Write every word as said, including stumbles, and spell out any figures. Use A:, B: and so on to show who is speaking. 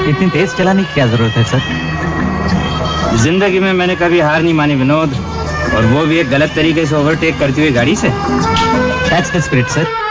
A: इतनी तेज चलाने की क्या जरूरत है सर?
B: जिंदगी में मैंने कभी हार नहीं मानी विनोद, और वो भी एक गलत तरीके से ओवरटेक करती हुई गाड़ी से।
A: That's the spirit sir.